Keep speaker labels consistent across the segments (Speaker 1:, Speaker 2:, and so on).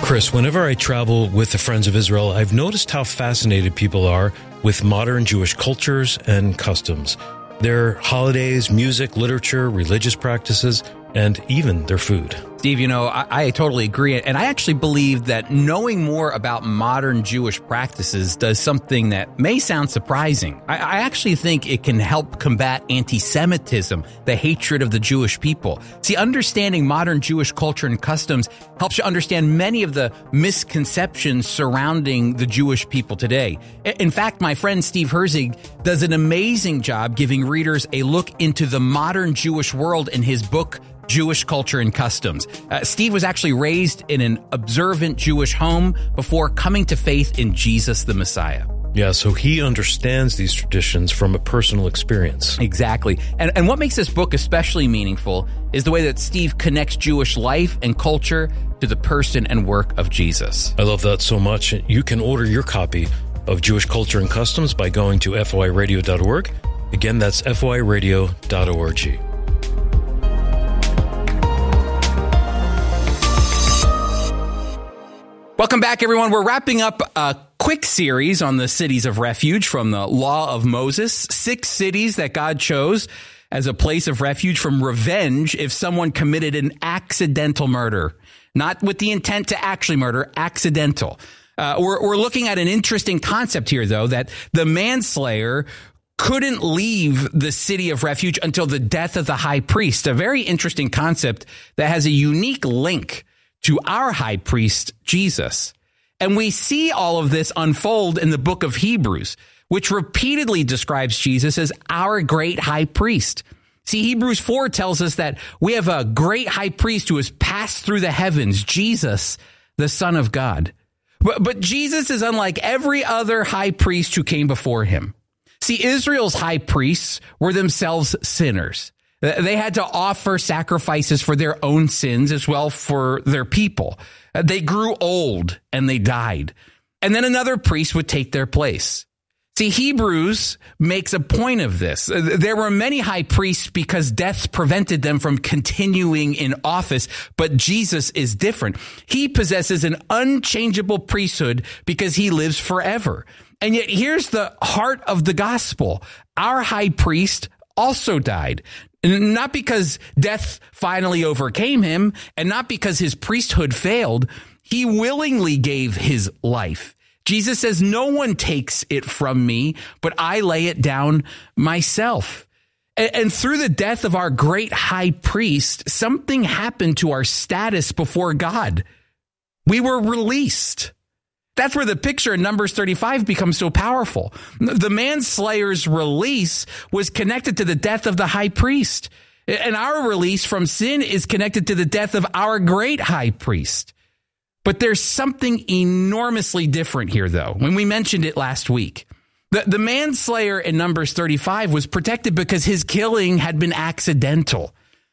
Speaker 1: Chris, whenever I travel with the Friends of Israel, I've noticed how fascinated people are with modern Jewish cultures and customs. Their holidays, music, literature, religious practices, and even their food.
Speaker 2: Steve, I totally agree. And I actually believe that knowing more about modern Jewish practices does something that may sound surprising. I actually think it can help combat anti-Semitism, the hatred of the Jewish people. See, understanding modern Jewish culture and customs helps you understand many of the misconceptions surrounding the Jewish people today. In fact, my friend Steve Herzig does an amazing job giving readers a look into the modern Jewish world in his book, Jewish Culture and Customs. Steve was actually raised in an observant Jewish home before coming to faith in Jesus the Messiah.
Speaker 1: Yeah, so he understands these traditions from a personal experience.
Speaker 2: Exactly. And what makes this book especially meaningful is the way that Steve connects Jewish life and culture to the person and work of Jesus.
Speaker 1: I love that so much. You can order your copy of Jewish Culture and Customs by going to foiradio.org. Again, that's foiradio.org.
Speaker 2: Welcome back, everyone. We're wrapping up a quick series on the cities of refuge from the Law of Moses, 6 cities that God chose as a place of refuge from revenge if someone committed an accidental murder, not with the intent to actually murder, accidental. We're looking at an interesting concept here, though, that the manslayer couldn't leave the city of refuge until the death of the high priest, a very interesting concept that has a unique link to our high priest, Jesus. And we see all of this unfold in the book of Hebrews, which repeatedly describes Jesus as our great high priest. See, Hebrews 4 tells us that we have a great high priest who has passed through the heavens, Jesus, the Son of God. But Jesus is unlike every other high priest who came before him. See, Israel's high priests were themselves sinners. They had to offer sacrifices for their own sins as well for their people. They grew old and they died. And then another priest would take their place. See, Hebrews makes a point of this. There were many high priests because death prevented them from continuing in office, but Jesus is different. He possesses an unchangeable priesthood because he lives forever. And yet here's the heart of the gospel. Our high priest also died. Not because death finally overcame him, and not because his priesthood failed. He willingly gave his life. Jesus says, no one takes it from me, but I lay it down myself. And through the death of our great high priest, something happened to our status before God. We were released. That's where the picture in Numbers 35 becomes so powerful. The manslayer's release was connected to the death of the high priest. And our release from sin is connected to the death of our great high priest. But there's something enormously different here, though, when we mentioned it last week. The manslayer in Numbers 35 was protected because his killing had been accidental.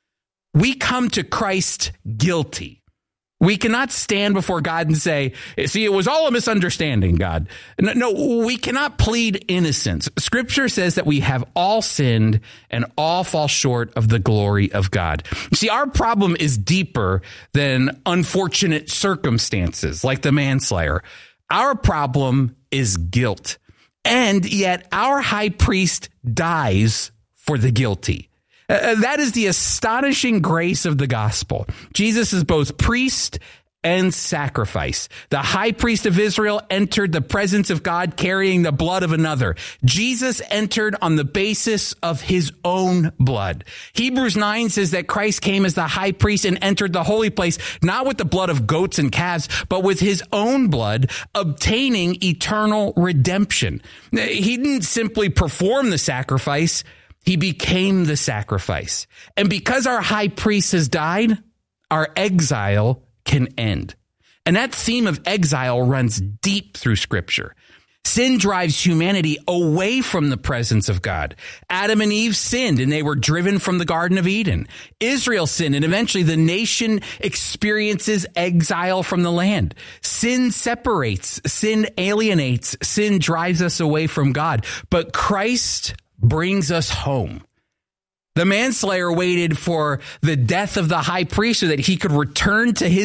Speaker 2: We come to Christ guilty. We cannot stand before God and say, see, it was all a misunderstanding, God. No, we cannot plead innocence. Scripture says that we have all sinned and all fall short of the glory of God. See, our problem is deeper than unfortunate circumstances like the manslayer. Our problem is guilt. And yet our high priest dies for the guilty. That is the astonishing grace of the gospel. Jesus is both priest and sacrifice. The high priest of Israel entered the presence of God carrying the blood of another. Jesus entered on the basis of his own blood. Hebrews 9 says that Christ came as the high priest and entered the holy place, not with the blood of goats and calves, but with his own blood, obtaining eternal redemption. He didn't simply perform the sacrifice. He became the sacrifice. And because our high priest has died, our exile can end. And that theme of exile runs deep through Scripture. Sin drives humanity away from the presence of God. Adam and Eve sinned and they were driven from the Garden of Eden. Israel sinned and eventually the nation experiences exile from the land. Sin separates, sin alienates, sin drives us away from God. But Christ brings us home. The manslayer waited for the death of the high priest so that he could return to his